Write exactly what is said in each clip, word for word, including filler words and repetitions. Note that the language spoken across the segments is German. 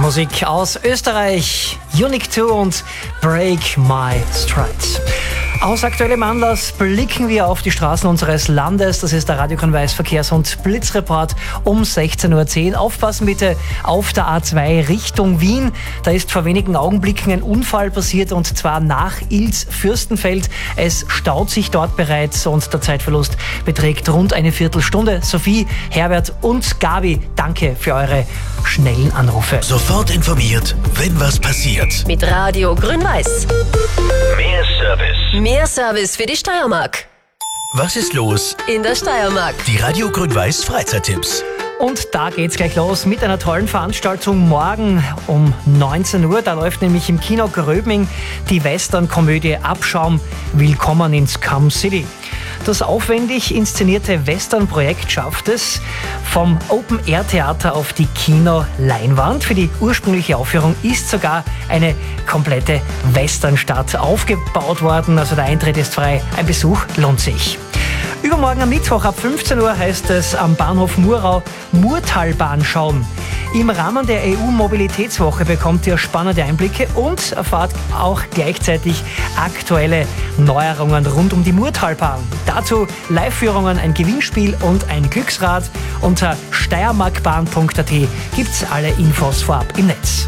Musik aus Österreich, Unique zwei und Break My Stride. Aus aktuellem Anlass blicken wir auf die Straßen unseres Landes. Das ist der Radio Konweis Verkehrs- und Blitzreport um sechzehn Uhr zehn. Aufpassen bitte auf der A zwei Richtung Wien. Da ist vor wenigen Augenblicken ein Unfall passiert und zwar nach Ilz-Fürstenfeld. Es staut sich dort bereits und der Zeitverlust beträgt rund eine Viertelstunde. Sophie, Herbert und Gabi, danke für eure schnellen Anrufe. Sofort informiert, wenn was passiert. Mit Radio Grün-Weiß. Mehr Service. Mehr Service für die Steiermark. Was ist los? In der Steiermark. Die Radio Grün-Weiß Freizeittipps. Und da geht's gleich los mit einer tollen Veranstaltung morgen um neunzehn Uhr. Da läuft nämlich im Kino Gröbming die Western-Komödie Abschaum. Willkommen ins Scum City. Das aufwendig inszenierte Western-Projekt schafft es vom Open-Air-Theater auf die Kino-Leinwand. Für die ursprüngliche Aufführung ist sogar eine komplette Westernstadt aufgebaut worden. Also der Eintritt ist frei, ein Besuch lohnt sich. Übermorgen am Mittwoch ab fünfzehn Uhr heißt es am Bahnhof Murau Murtalbahn schauen. Im Rahmen der E U-Mobilitätswoche bekommt ihr spannende Einblicke und erfahrt auch gleichzeitig aktuelle Neuerungen rund um die Murtalbahn. Dazu Live-Führungen, ein Gewinnspiel und ein Glücksrad. Unter steiermarkbahn punkt a t gibt's alle Infos vorab im Netz.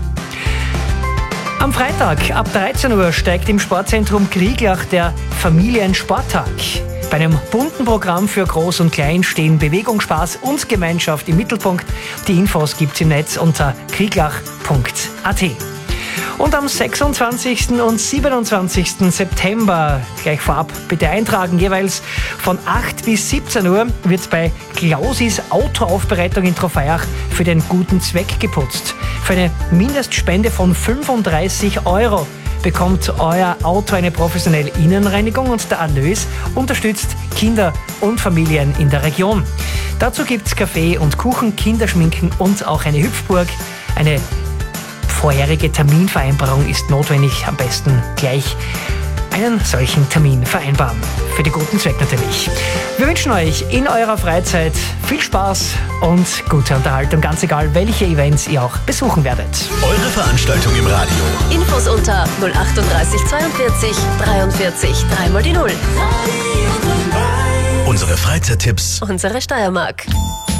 Am Freitag ab dreizehn Uhr steigt im Sportzentrum Krieglach der Familiensporttag. Bei einem bunten Programm für Groß und Klein stehen Bewegung, Spaß und Gemeinschaft im Mittelpunkt. Die Infos gibt's im Netz unter krieglach punkt a t. Und am sechsundzwanzigsten und siebenundzwanzigsten September, gleich vorab bitte eintragen, jeweils von acht bis siebzehn Uhr wird bei Klausis Autoaufbereitung in Trofeiach für den guten Zweck geputzt. Für eine Mindestspende von fünfunddreißig Euro bekommt euer Auto eine professionelle Innenreinigung und der Erlös unterstützt Kinder und Familien in der Region. Dazu gibt's Kaffee und Kuchen, Kinderschminken und auch eine Hüpfburg. Eine vorherige Terminvereinbarung ist notwendig, am besten gleich einen solchen Termin vereinbaren. Für den guten Zweck natürlich. Wir wünschen euch in eurer Freizeit viel Spaß und gute Unterhaltung, ganz egal, welche Events ihr auch besuchen werdet. Eure Veranstaltung im Radio. Infos unter null achtunddreißig zweiundvierzig dreiundvierzig dreimal die Null. Unsere Freizeittipps. Unsere Steiermark.